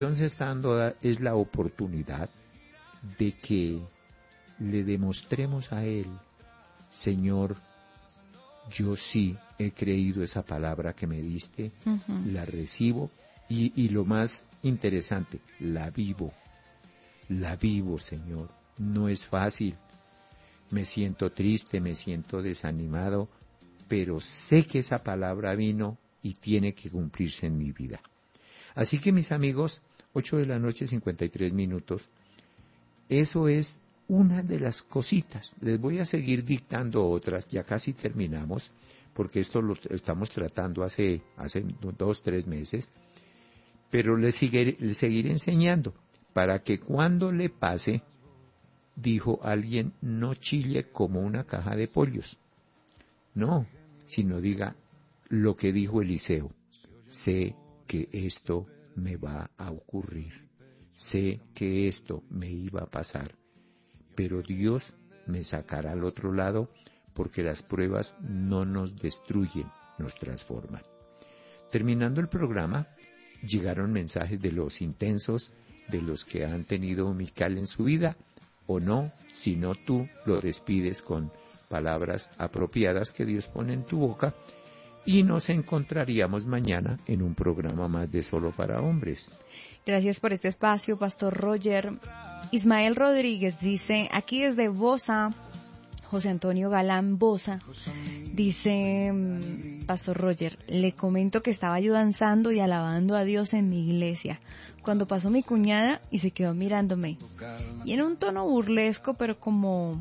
se está dando es la oportunidad de que le demostremos a Él, Señor, yo sí he creído esa palabra que me diste, la recibo y lo más interesante, la vivo, Señor. No es fácil, me siento triste, me siento desanimado, pero sé que esa palabra vino y tiene que cumplirse en mi vida. Así que mis amigos, 8:53 p.m, eso es una de las cositas. Les voy a seguir dictando otras, ya casi terminamos, porque esto lo estamos tratando hace 2-3 meses, pero les seguiré enseñando, para que cuando le pase, dijo alguien, no chille como una caja de pollos. No, sino diga lo que dijo Eliseo. Sé que esto me va a ocurrir. Sé que esto me iba a pasar. Pero Dios me sacará al otro lado porque las pruebas no nos destruyen, nos transforman. Terminando el programa, llegaron mensajes de los intensos, de los que han tenido Mical en su vida, o no, si no tú lo despides con palabras apropiadas que Dios pone en tu boca, y nos encontraríamos mañana en un programa más de Solo para Hombres. Gracias por este espacio, Pastor Roger. Ismael Rodríguez dice, aquí desde Bosa, José Antonio Galán Bosa, dice, Pastor Roger, le comento que estaba yo danzando y alabando a Dios en mi iglesia, cuando pasó mi cuñada y se quedó mirándome, y en un tono burlesco, pero como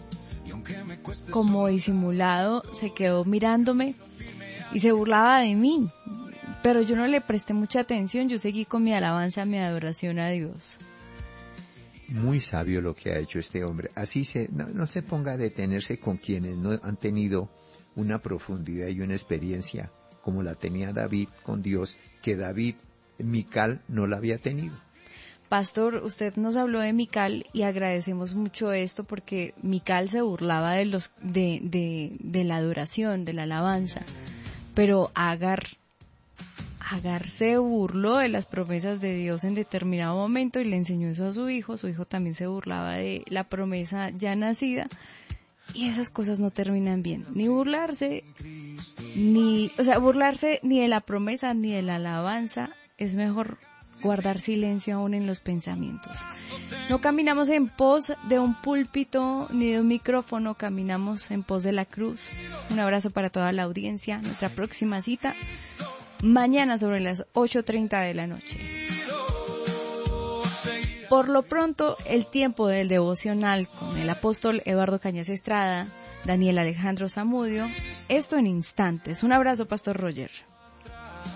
disimulado, se quedó mirándome y se burlaba de mí, pero yo no le presté mucha atención, yo seguí con mi alabanza, mi adoración a Dios. Muy sabio lo que ha hecho este hombre. Así no se ponga a detenerse con quienes no han tenido una profundidad y una experiencia como la tenía David con Dios, que Mical no la había tenido. Pastor, usted nos habló de Mical y agradecemos mucho esto porque Mical se burlaba de la adoración, de la alabanza, pero Agar se burló de las promesas de Dios en determinado momento y le enseñó eso a su hijo también se burlaba de la promesa ya nacida, y esas cosas no terminan bien, burlarse ni de la promesa ni de la alabanza, es mejor guardar silencio aún en los pensamientos. No caminamos en pos de un púlpito ni de un micrófono, caminamos en pos de la cruz. Un abrazo para toda la audiencia, nuestra próxima cita mañana sobre las 8:30 p.m. Por lo pronto, el tiempo del devocional con el apóstol Eduardo Cañas Estrada, Daniel Alejandro Zamudio, esto en instantes. Un abrazo, Pastor Roger.